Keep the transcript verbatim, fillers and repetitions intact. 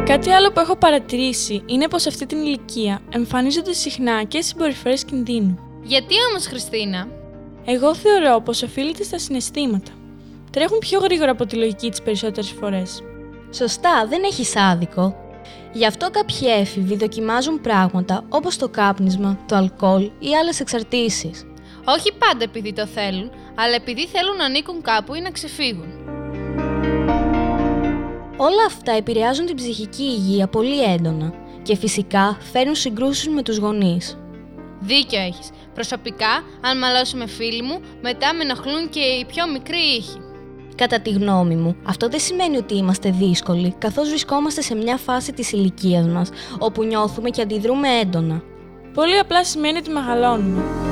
Κάτι άλλο που έχω παρατηρήσει είναι πως σε αυτή την ηλικία εμφανίζονται συχνά και συμπεριφορές κινδύνου. Γιατί όμως, Χριστίνα? Εγώ θεωρώ πως οφείλεται στα συναισθήματα. Τρέχουν πιο γρήγορα από τη λογική τις περισσότερες φορές. Σωστά, δεν έχεις άδικο. Γι' αυτό κάποιοι έφηβοι δοκιμάζουν πράγματα όπως το κάπνισμα, το αλκοόλ ή άλλες εξαρτήσεις. Όχι πάντα επειδή το θέλουν, αλλά επειδή θέλουν να ανήκουν κάπου ή να ξεφύγουν. Όλα αυτά επηρεάζουν την ψυχική υγεία πολύ έντονα και φυσικά φέρνουν συγκρούσεις με τους γονείς. Δίκιο έχεις. Προσωπικά, αν μαλώσω με φίλοι μου, μετά με ενοχλούν και οι πιο μικροί ήχοι. Κατά τη γνώμη μου, αυτό δεν σημαίνει ότι είμαστε δύσκολοι, καθώς βρισκόμαστε σε μια φάση της ηλικίας μας, όπου νιώθουμε και αντιδρούμε έντονα. Πολύ απλά σημαίνει ότι μεγαλώνουμε.